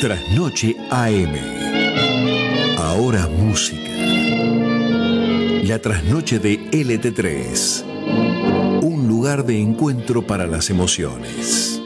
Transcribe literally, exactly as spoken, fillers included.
Trasnoche A M. Ahora música. La trasnoche de L T tres. Un lugar de encuentro para las emociones.